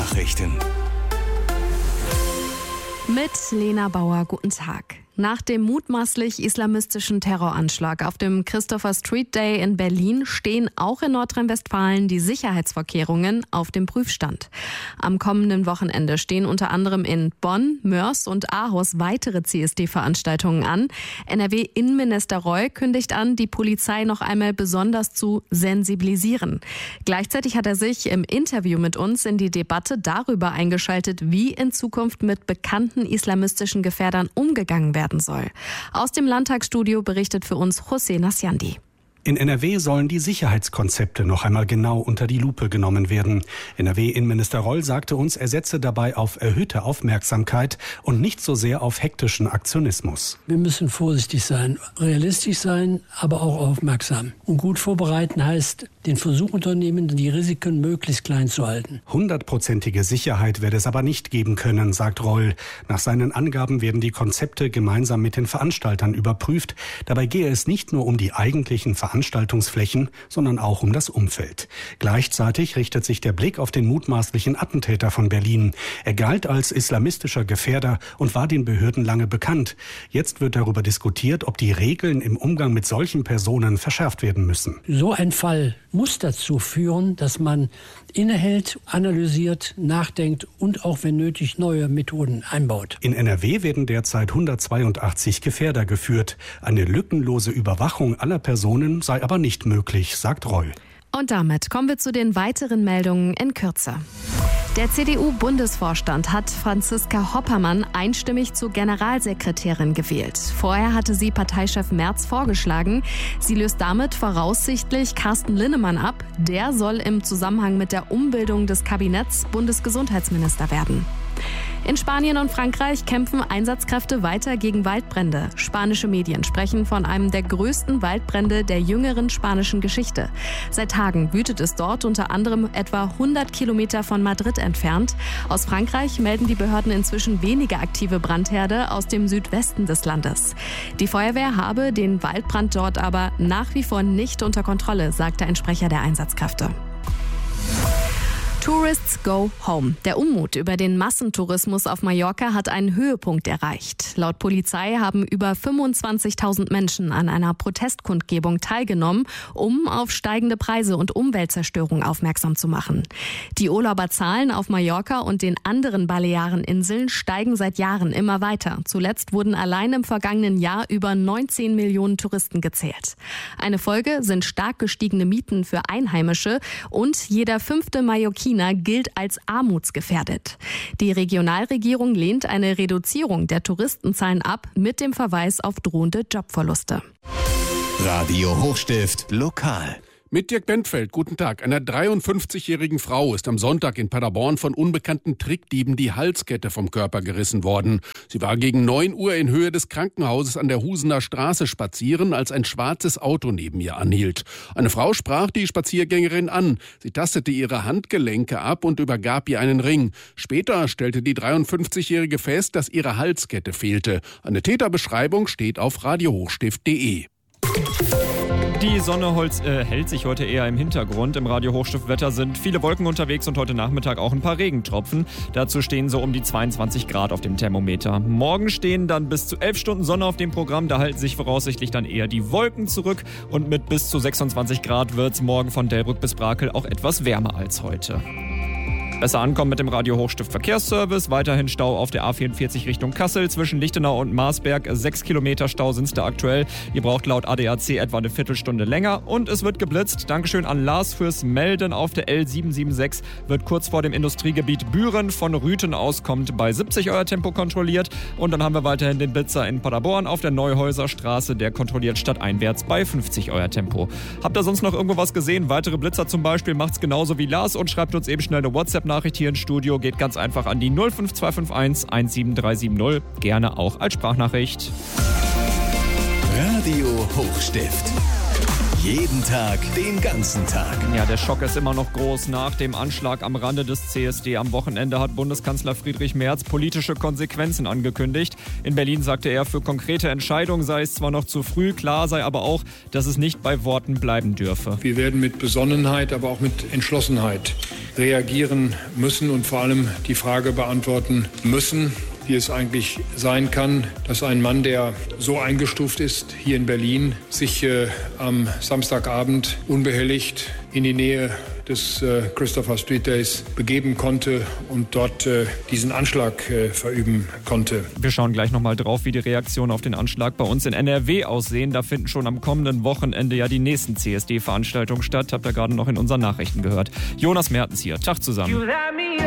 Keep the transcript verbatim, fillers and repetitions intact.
Nachrichten. Mit Lena Bauer, guten Tag. Nach dem mutmaßlich islamistischen Terroranschlag auf dem Christopher Street Day in Berlin stehen auch in Nordrhein-Westfalen die Sicherheitsvorkehrungen auf dem Prüfstand. Am kommenden Wochenende stehen unter anderem in Bonn, Mörs und Aarhus weitere C S D-Veranstaltungen an. N R W-Innenminister Reul kündigt an, die Polizei noch einmal besonders zu sensibilisieren. Gleichzeitig hat er sich im Interview mit uns in die Debatte darüber eingeschaltet, wie in Zukunft mit bekannten islamistischen Gefährdern umgegangen werden soll. Aus dem Landtagsstudio berichtet für uns José Nasciandi. In N R W sollen die Sicherheitskonzepte noch einmal genau unter die Lupe genommen werden. N R W-Innenminister Reul sagte uns, er setze dabei auf erhöhte Aufmerksamkeit und nicht so sehr auf hektischen Aktionismus. Wir müssen vorsichtig sein, realistisch sein, aber auch aufmerksam. Und gut vorbereiten heißt, den Versuch unternehmen, die Risiken möglichst klein zu halten. Hundertprozentige Sicherheit werde es aber nicht geben können, sagt Reul. Nach seinen Angaben werden die Konzepte gemeinsam mit den Veranstaltern überprüft. Dabei gehe es nicht nur um die eigentlichen Veranstaltungsflächen, sondern auch um das Umfeld. Gleichzeitig richtet sich der Blick auf den mutmaßlichen Attentäter von Berlin. Er galt als islamistischer Gefährder und war den Behörden lange bekannt. Jetzt wird darüber diskutiert, ob die Regeln im Umgang mit solchen Personen verschärft werden müssen. So ein Fall muss dazu führen, dass man innehält, analysiert, nachdenkt und auch, wenn nötig, neue Methoden einbaut. In N R W werden derzeit hundertzweiundachtzig Gefährder geführt. Eine lückenlose Überwachung aller Personen sei aber nicht möglich, sagt Reul. Und damit kommen wir zu den weiteren Meldungen in Kürze. Der C D U-Bundesvorstand hat Franziska Hoppermann einstimmig zur Generalsekretärin gewählt. Vorher hatte sie Parteichef Merz vorgeschlagen. Sie löst damit voraussichtlich Carsten Linnemann ab. Der soll im Zusammenhang mit der Umbildung des Kabinetts Bundesgesundheitsminister werden. In Spanien und Frankreich kämpfen Einsatzkräfte weiter gegen Waldbrände. Spanische Medien sprechen von einem der größten Waldbrände der jüngeren spanischen Geschichte. Seit Tagen wütet es dort, unter anderem etwa hundert Kilometer von Madrid entfernt. Aus Frankreich melden die Behörden inzwischen weniger aktive Brandherde aus dem Südwesten des Landes. Die Feuerwehr habe den Waldbrand dort aber nach wie vor nicht unter Kontrolle, sagte ein Sprecher der Einsatzkräfte. Tourists go home. Der Unmut über den Massentourismus auf Mallorca hat einen Höhepunkt erreicht. Laut Polizei haben über fünfundzwanzigtausend Menschen an einer Protestkundgebung teilgenommen, um auf steigende Preise und Umweltzerstörung aufmerksam zu machen. Die Urlauberzahlen auf Mallorca und den anderen Baleareninseln steigen seit Jahren immer weiter. Zuletzt wurden allein im vergangenen Jahr über neunzehn Millionen Touristen gezählt. Eine Folge sind stark gestiegene Mieten für Einheimische und jeder fünfte Mallorquiner gilt als armutsgefährdet. Die Regionalregierung lehnt eine Reduzierung der Touristenzahlen ab mit dem Verweis auf drohende Jobverluste. Radio Hochstift lokal. Mit Dirk Bentfeld, guten Tag. Einer dreiundfünfzigjährigen Frau ist am Sonntag in Paderborn von unbekannten Trickdieben die Halskette vom Körper gerissen worden. Sie war gegen neun Uhr in Höhe des Krankenhauses an der Husener Straße spazieren, als ein schwarzes Auto neben ihr anhielt. Eine Frau sprach die Spaziergängerin an. Sie tastete ihre Handgelenke ab und übergab ihr einen Ring. Später stellte die dreiundfünfzigjährige fest, dass ihre Halskette fehlte. Eine Täterbeschreibung steht auf radio hochstift punkt de. Die Sonne holz, äh, hält sich heute eher im Hintergrund. Im Radio-Hochstift-Wetter sind viele Wolken unterwegs und heute Nachmittag auch ein paar Regentropfen. Dazu stehen so um die zweiundzwanzig Grad auf dem Thermometer. Morgen stehen dann bis zu elf Stunden Sonne auf dem Programm. Da halten sich voraussichtlich dann eher die Wolken zurück. Und mit bis zu sechsundzwanzig Grad wird es morgen von Delbrück bis Brakel auch etwas wärmer als heute. Besser ankommen mit dem Radio-Hochstift Verkehrsservice. Weiterhin Stau auf der A vierundvierzig Richtung Kassel zwischen Lichtenau und Marsberg. Sechs Kilometer Stau sind es da aktuell. Ihr braucht laut A D A C etwa eine Viertelstunde länger. Und es wird geblitzt. Dankeschön an Lars fürs Melden. Auf der L sieben sieben sechs wird kurz vor dem Industriegebiet Büren von Rüthen aus kommt bei siebzig euer Tempo kontrolliert. Und dann haben wir weiterhin den Blitzer in Paderborn auf der Neuhäuser Straße. Der kontrolliert stadteinwärts bei fünfzig euer Tempo. Habt ihr sonst noch irgendwo was gesehen? Weitere Blitzer zum Beispiel macht's genauso wie Lars und schreibt uns eben schnell eine WhatsApp-Nachricht hier ins Studio. Geht ganz einfach an die null fünf zwei fünf eins eins sieben drei sieben null. Gerne auch als Sprachnachricht. Radio Hochstift. Jeden Tag, den ganzen Tag. Ja, der Schock ist immer noch groß. Nach dem Anschlag am Rande des C S D am Wochenende hat Bundeskanzler Friedrich Merz politische Konsequenzen angekündigt. In Berlin sagte er, für konkrete Entscheidungen sei es zwar noch zu früh, klar sei aber auch, dass es nicht bei Worten bleiben dürfe. Wir werden mit Besonnenheit, aber auch mit Entschlossenheit reagieren müssen und vor allem die Frage beantworten müssen, wie es eigentlich sein kann, dass ein Mann, der so eingestuft ist hier in Berlin, sich äh, am Samstagabend unbehelligt in die Nähe des äh, Christopher Street Days begeben konnte und dort äh, diesen Anschlag äh, verüben konnte. Wir schauen gleich nochmal drauf, wie die Reaktionen auf den Anschlag bei uns in N R W aussehen. Da finden schon am kommenden Wochenende ja die nächsten C S D-Veranstaltungen statt. Habt ihr gerade noch in unseren Nachrichten gehört. Jonas Mertens hier. Tag zusammen.